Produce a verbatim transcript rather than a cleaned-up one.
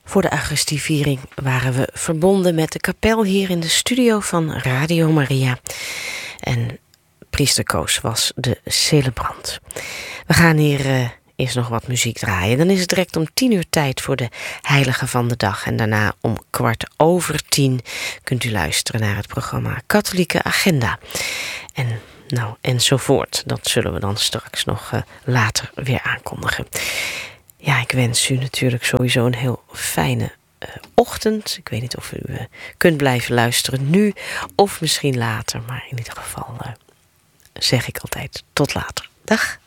Voor de Augustie-viering waren we verbonden met de kapel hier in de studio van Radio Maria. En priester Koos was de celebrant. We gaan hier uh, eerst nog wat muziek draaien. Dan is het direct om tien uur tijd voor de heilige van de dag. En daarna om kwart over tien kunt u luisteren naar het programma Katholieke Agenda. En nou, enzovoort. Dat zullen we dan straks nog uh, later weer aankondigen. Ja, ik wens u natuurlijk sowieso een heel fijne uh, ochtend. Ik weet niet of u uh, kunt blijven luisteren nu of misschien later. Maar in ieder geval uh, zeg ik altijd tot later. Dag.